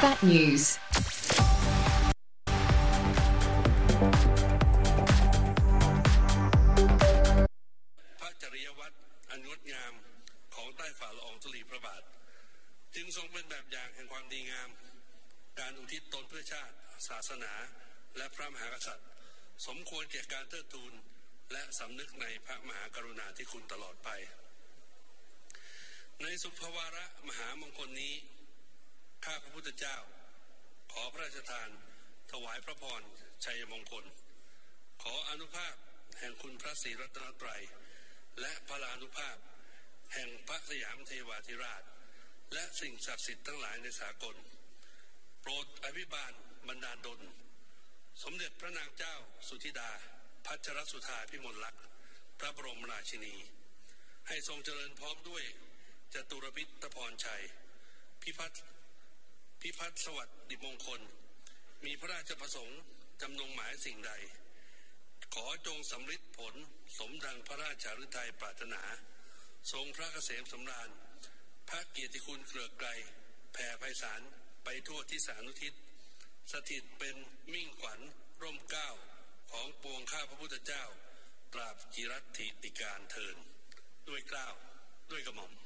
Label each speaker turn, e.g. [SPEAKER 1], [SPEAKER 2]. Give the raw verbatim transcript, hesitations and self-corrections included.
[SPEAKER 1] Fat News
[SPEAKER 2] พระจริยวัตรอันงดงามของใต้ฝ่าละอองธุลีพระบาทจึงทรงเป็นแบบอย่างแห่งความดีงามการอุทิศตนเพื่อชาติศาสนาและพระมหากษัตริย์สมควรแก่การเทิดทูนและสำนึกในพระมหากรุณาธิคุณตลอดไปในสุภวาระมหามงคลนี้ข้าพระพุทธเจ้าขอพระราชทานถวายพระพรชัยมงคลขออนุภาพแห่งคุณพระศรีรัตนตรัยและพลานุภาพแห่งพระสยามเทวาธิราชและสิ่งศักดิ์สิทธิ์ทั้งหลายในสากลโปรดอภิบาลบันดาลดลสมเด็จพระนางเจ้าสุธิดาพัชรสุธาพิมลลักษณ์พระบรมราชินีให้ทรงเจริญพร้อมด้วยจตุรพิธพรชัยพิพัฒน์พิพัฒน์สวัสดิมงคลมีพระราชประสงค์จำนงหมายสิ่งใดขอจงสำฤทธิ์ผลสมดังพระราชฤทัยปรารถนาทรงพระเกษมสำราญพระเกียรติคุณเกลือไกรแผ่ไพศาลไปทั่วทิศานุทิศสถิตเป็นมิ่งขวัญร่มเกล้าของปวงข้าพระพุทธเจ้าตราบจิรัตถิติการเทินด้วยเกล้าด้วยกระหม่อม